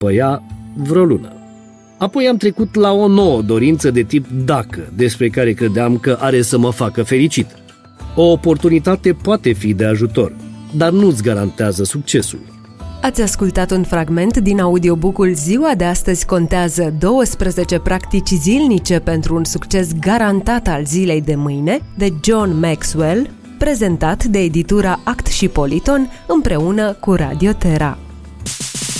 după ea vreo lună. Apoi am trecut la o nouă dorință de tip dacă, despre care credeam că are să mă facă fericit. O oportunitate poate fi de ajutor, dar nu-ți garantează succesul. Ați ascultat un fragment din audiobook-ul Ziua de astăzi contează 12 practici zilnice pentru un succes garantat al zilei de mâine, de John Maxwell, prezentat de editura Act și Politon împreună cu Radio Terra.